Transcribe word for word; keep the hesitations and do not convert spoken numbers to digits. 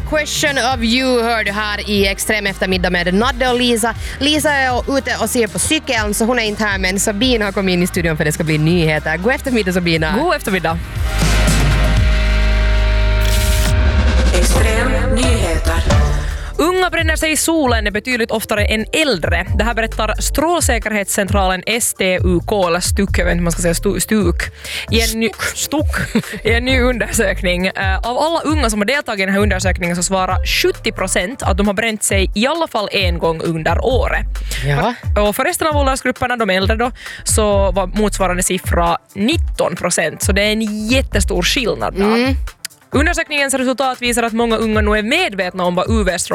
question of you hör du här i Extrem eftermiddag med Nadde och Lisa. Lisa är ute och ser på cykeln så hon är inte här, men Sabina har kommit in i studion för det ska bli nyheter. God eftermiddag Sabina. God eftermiddag. Extrem nyheter. Unga bränner sig i solen är betydligt oftare än äldre. Det här berättar Strålsäkerhetscentralen S T U K, eller STUK, jag vet inte man ska säga stu, STUK, i en, ny, stuk, i en ny undersökning. Uh, av alla unga som har deltagit i den här undersökningen så svarar sjuttio procent att de har bränt sig i alla fall en gång under året. Ja. Och för resten av åldersgrupperna, de äldre då, så var motsvarande siffra nitton procent. Så det är en jättestor skillnad. Mm. Undersökningens resultat visar att många unga nu är medvetna om vad U V-strålning